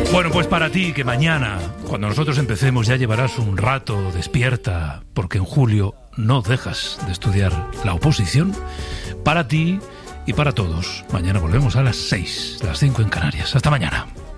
Bueno, pues para ti, que mañana, cuando nosotros empecemos, ya llevarás un rato despierta, porque en julio no dejas de estudiar la oposición. Para ti y para todos, mañana volvemos a las 6, las 5 en Canarias. Hasta mañana.